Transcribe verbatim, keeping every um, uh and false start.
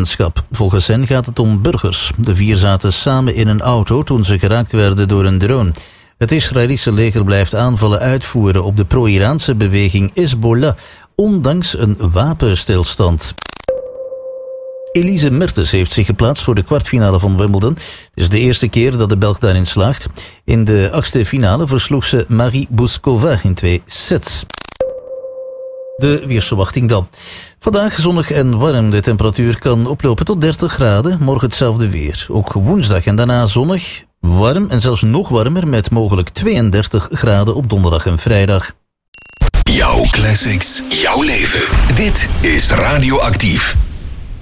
agentschap. Volgens hen gaat het om burgers. De vier zaten samen in een auto toen ze geraakt werden door een drone. Het Israëlische leger blijft aanvallen uitvoeren op de pro-Iraanse beweging Hezbollah, ondanks een wapenstilstand. Elise Mertens heeft zich geplaatst voor de kwartfinale van Wimbledon. Het is de eerste keer dat de Belg daarin slaagt. In de achtste finale versloeg ze Marie Bouzkova in twee sets. De weersverwachting dan. Vandaag zonnig en warm. De temperatuur kan oplopen tot dertig graden. Morgen hetzelfde weer. Ook woensdag en daarna zonnig, warm en zelfs nog warmer met mogelijk tweeëndertig graden op donderdag en vrijdag. Jouw classics, jouw leven. Dit is Radioactief.